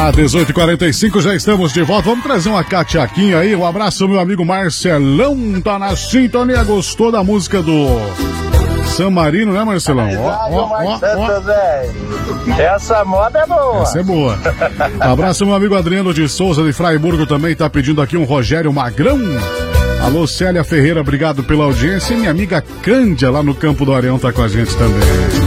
18h45, já estamos de volta. Vamos trazer uma cachaquinha aí. Um abraço, meu amigo Marcelão. Tá na sintonia. Gostou da música do San Marino, né, Marcelão? Essa moda é boa. Essa é boa. Abraço, meu amigo Adriano de Souza, de Fraiburgo, também tá pedindo aqui um Rogério Magrão. Alô, Célia Ferreira, obrigado pela audiência. E minha amiga Cândia, lá no Campo do Areão, tá com a gente também.